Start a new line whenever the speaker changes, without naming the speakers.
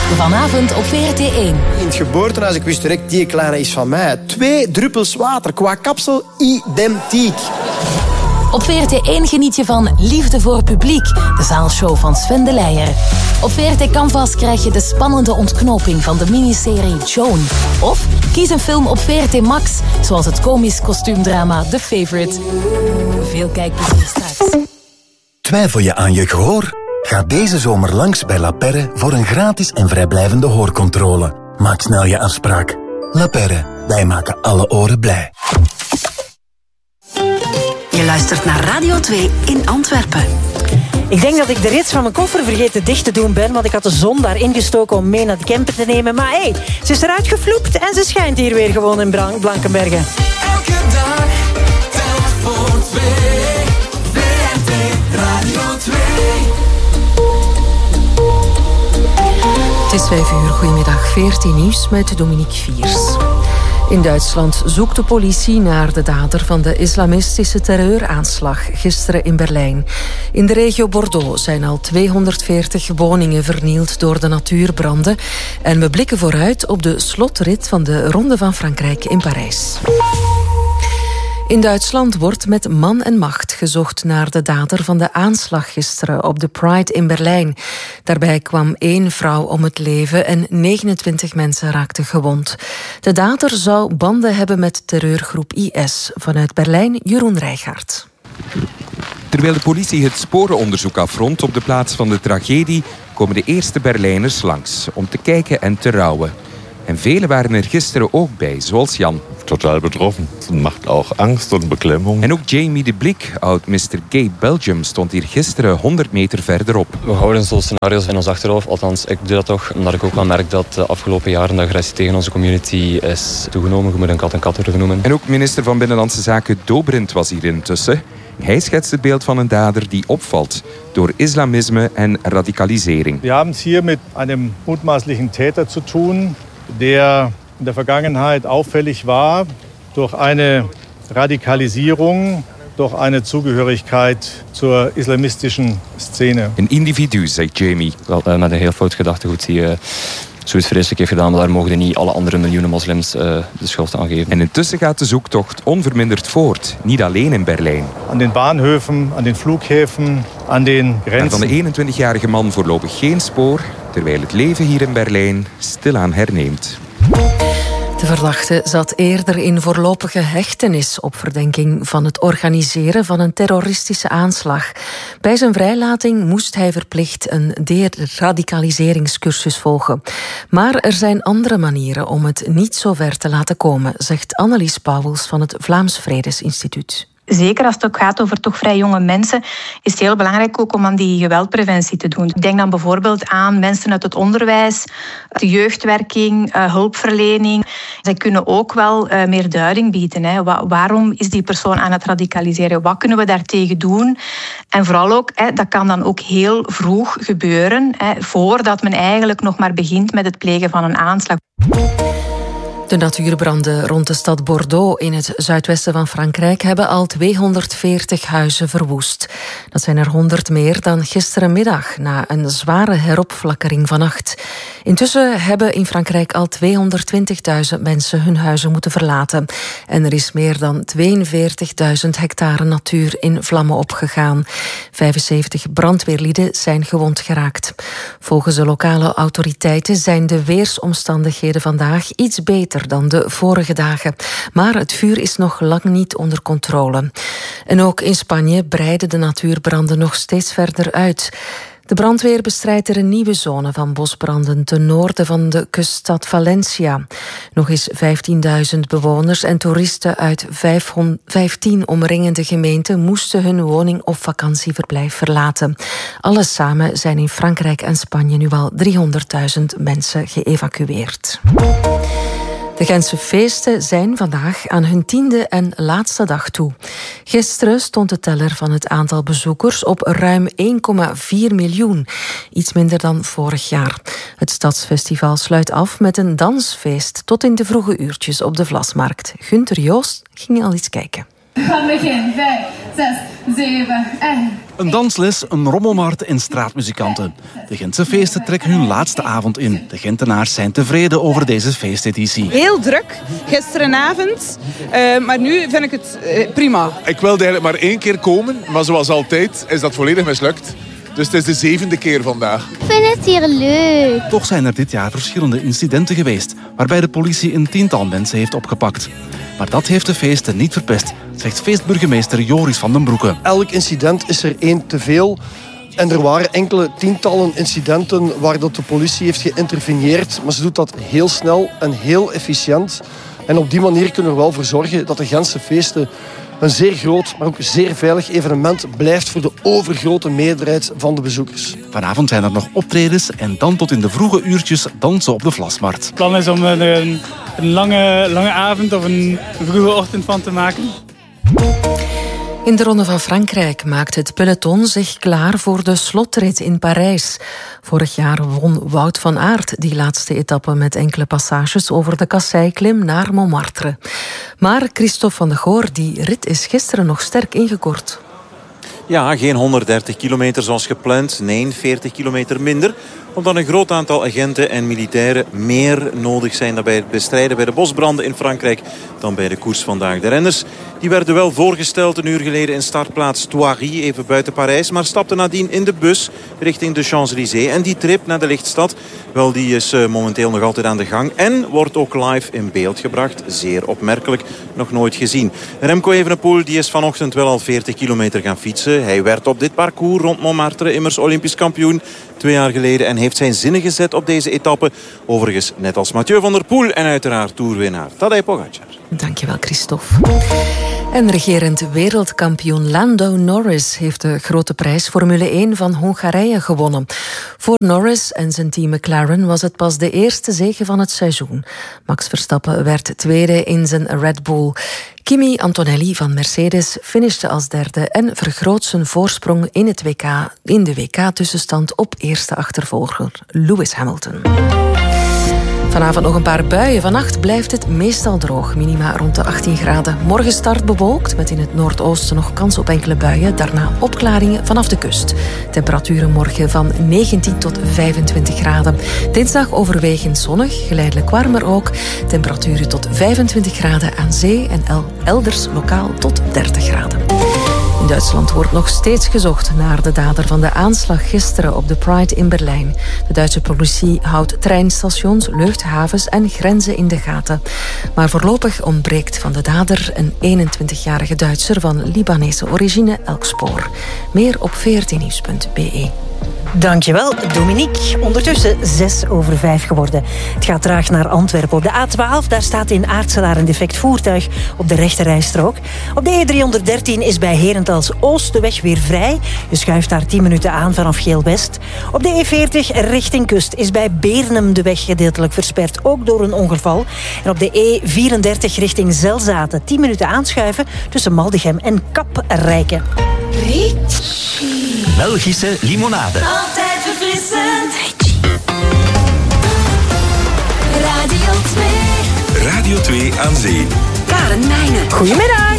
Vanavond op VRT1.
In het geboortehuis, ik wist direct, die kleine is van mij. 2 druppels water, qua kapsel identiek.
Op VRT1 geniet je van Liefde voor Publiek, de zaalshow van Sven de Leijer. Op VRT Canvas krijg je de spannende ontknoping van de miniserie Joan. Of kies een film op VRT Max, zoals het komisch kostuumdrama The Favourite. Veel kijkplezier straks.
Twijfel je aan je gehoor? Ga deze zomer langs bij La Perre voor een gratis en vrijblijvende hoorcontrole. Maak snel je afspraak. La Perre, wij maken alle oren blij.
Je luistert naar Radio 2 in Antwerpen.
Ik denk dat ik de rits van mijn koffer vergeten dicht te doen ben, want ik had de zon daarin gestoken om mee naar de camper te nemen. Maar hey, ze is eruit gevloept en ze schijnt hier weer gewoon in Blankenbergen.
Elke dag, telk voor 2. VRT Radio 2.
Het is 5 uur, goedemiddag, 14 nieuws met Dominique Viers. In Duitsland zoekt de politie naar de dader van de islamistische terreuraanslag gisteren in Berlijn. In de regio Bordeaux zijn al 240 woningen vernield door de natuurbranden. En we blikken vooruit op de slotrit van de Ronde van Frankrijk in Parijs. In Duitsland wordt met man en macht gezocht naar de dader van de aanslag gisteren op de Pride in Berlijn. Daarbij kwam 1 vrouw om het leven en 29 mensen raakten gewond. De dader zou banden hebben met terreurgroep IS. Vanuit Berlijn, Jeroen Rijgaard.
Terwijl de politie het sporenonderzoek afrondt op de plaats van de tragedie, komen de eerste Berlijners langs om te kijken en te rouwen. En velen waren er gisteren ook bij, zoals Jan.
Totaal betroffen. Het maakt ook angst en beklemming.
En ook Jamie de Blik, oud Mr. Gay Belgium, stond hier gisteren 100 meter verderop.
We houden zo'n scenario's in ons achterhoofd. Althans, ik doe dat toch, omdat ik ook wel merk dat de afgelopen jaren de agressie tegen onze community is toegenomen. Je moet een kat een kat terugnoemen.
En ook minister van Binnenlandse Zaken Dobrindt was hier intussen. Hij schetst het beeld van een dader die opvalt door islamisme en radicalisering.
We hebben het hier met een mutmaßlichen Täter te doen, der in der Vergangenheit auffällig war durch eine Radikalisierung, durch eine Zugehörigkeit zur islamistischen Szene.
Een individu, zegt Jamie.
Wel, met een heel fout gedachtegoed die zoiets vreselijk heeft gedaan, maar daar mogen niet alle andere miljoenen moslims de schuld aan geven.
En intussen gaat de zoektocht onverminderd voort, niet alleen in Berlijn.
Aan den Bahnhöfen, aan den Flughäfen, aan den Grenzen.
En van de 21-jarige man voorlopig geen spoor, terwijl het leven hier in Berlijn stilaan herneemt.
De verdachte zat eerder in voorlopige hechtenis op verdenking van het organiseren van een terroristische aanslag. Bij zijn vrijlating moest hij verplicht een deradicaliseringscursus volgen. Maar er zijn andere manieren om het niet zo ver te laten komen, zegt Annelies Pauwels van het Vlaams Vredesinstituut.
Zeker als het ook gaat over toch vrij jonge mensen, is het heel belangrijk ook om aan die geweldpreventie te doen. Ik denk dan bijvoorbeeld aan mensen uit het onderwijs, de jeugdwerking, hulpverlening. Zij kunnen ook wel meer duiding bieden. Hè. Waarom is die persoon aan het radicaliseren? Wat kunnen we daartegen doen? En vooral ook, dat kan dan ook heel vroeg gebeuren, voordat men eigenlijk nog maar begint met het plegen van een aanslag.
De natuurbranden rond de stad Bordeaux in het zuidwesten van Frankrijk hebben al 240 huizen verwoest. Dat zijn er 100 meer dan gisterenmiddag na een zware heropflakkering vannacht. Intussen hebben in Frankrijk al 220.000 mensen hun huizen moeten verlaten. En er is meer dan 42.000 hectare natuur in vlammen opgegaan. 75 brandweerlieden zijn gewond geraakt. Volgens de lokale autoriteiten zijn de weersomstandigheden vandaag iets beter dan de vorige dagen. Maar het vuur is nog lang niet onder controle. En ook in Spanje breiden de natuurbranden nog steeds verder uit. De brandweer bestrijdt er een nieuwe zone van bosbranden ten noorden van de kuststad Valencia. Nog eens 15.000 bewoners en toeristen uit 15 omringende gemeenten moesten hun woning of vakantieverblijf verlaten. Alles samen zijn in Frankrijk en Spanje nu al 300.000 mensen geëvacueerd. De Gentse feesten zijn vandaag aan hun 10e en laatste dag toe. Gisteren stond de teller van het aantal bezoekers op ruim 1,4 miljoen. Iets minder dan vorig jaar. Het Stadsfestival sluit af met een dansfeest tot in de vroege uurtjes op de Vlasmarkt. Gunther Joost ging al eens kijken.
We gaan beginnen. 5, 6, 7, 8. Een dansles, een rommelmarkt en straatmuzikanten. De Gentse feesten trekken hun laatste avond in. De Gentenaars zijn tevreden over deze feesteditie.
Heel druk, gisterenavond. Maar nu vind ik het prima.
Ik wilde eigenlijk maar 1 keer komen, maar zoals altijd is dat volledig mislukt. Dus het is de 7e keer vandaag.
Ik vind het hier leuk.
Toch zijn er dit jaar verschillende incidenten geweest, waarbij de politie een 10-tal mensen heeft opgepakt. Maar dat heeft de feesten niet verpest, zegt feestburgemeester Joris van den Broeke.
Elk incident is er 1 te veel. En er waren enkele tientallen incidenten waar dat de politie heeft geïnterveneerd. Maar ze doet dat heel snel en heel efficiënt. En op die manier kunnen we er wel voor zorgen dat de Gentse feesten een zeer groot, maar ook zeer veilig evenement blijft voor de overgrote meerderheid van de bezoekers.
Vanavond zijn er nog optredens en dan tot in de vroege uurtjes dansen op de Vlasmarkt.
Het plan is om een lange avond of een vroege ochtend van te maken.
In de Ronde van Frankrijk maakt het peloton zich klaar voor de slotrit in Parijs. Vorig jaar won Wout van Aert die laatste etappe met enkele passages over de Kasseiklim naar Montmartre. Maar Christophe van der Goor, die rit is gisteren nog sterk ingekort.
Ja, geen 130 kilometer zoals gepland. Nee, 40 kilometer minder. Omdat een groot aantal agenten en militairen meer nodig zijn bij het bestrijden bij de bosbranden in Frankrijk dan bij de koers vandaag. De renners die werden wel voorgesteld een uur geleden in startplaats Thoiry, even buiten Parijs, maar stapten nadien in de bus richting de Champs-Élysées. En die trip naar de lichtstad, wel, die is momenteel nog altijd aan de gang en wordt ook live in beeld gebracht. Zeer opmerkelijk, nog nooit gezien. Remco Evenepoel die is vanochtend wel al 40 kilometer gaan fietsen. Hij werd op dit parcours rond Montmartre immers Olympisch kampioen 2 jaar geleden en heeft zijn zinnen gezet op deze etappe. Overigens net als Mathieu van der Poel en uiteraard toerwinnaar Tadej Pogacar.
Dankjewel, Christophe. En regerend wereldkampioen Lando Norris heeft de grote prijs Formule 1 van Hongarije gewonnen. Voor Norris en zijn team McLaren was het pas de eerste zege van het seizoen. Max Verstappen werd tweede in zijn Red Bull. Kimi Antonelli van Mercedes finishte als derde en vergroot zijn voorsprong in de WK-tussenstand op eerste achtervolger Lewis Hamilton. Vanavond nog een paar buien. Vannacht blijft het meestal droog. Minima rond de 18 graden. Morgen start bewolkt, met in het noordoosten nog kans op enkele buien. Daarna opklaringen vanaf de kust. Temperaturen morgen van 19 tot 25 graden. Dinsdag overwegend zonnig, geleidelijk warmer ook. Temperaturen tot 25 graden aan zee en elders lokaal tot 30 graden. In Duitsland wordt nog steeds gezocht naar de dader van de aanslag gisteren op de Pride in Berlijn. De Duitse politie houdt treinstations, luchthavens en grenzen in de gaten. Maar voorlopig ontbreekt van de dader een 21-jarige Duitser van Libanese origine elk spoor. Meer op vrtnieuws.be.
Dankjewel, Dominique. Ondertussen 6:05 geworden. Het gaat traag naar Antwerpen. Op de A12 daar staat in Aartselaar een defect voertuig op de rechterrijstrook. Op de E313 is bij Herentals Oost de weg weer vrij. Je schuift daar 10 minuten aan vanaf Geel-West. Op de E40 richting Kust is bij Beernem de weg gedeeltelijk versperd, ook door een ongeval. En op de E34 richting Zelzaten 10 minuten aanschuiven tussen Maldegem en Kaprijke.
Belgische limonade.
Altijd verfrissend. Radio 2.
Radio 2 aan zee.
Karen Meijnen.
Goedemiddag.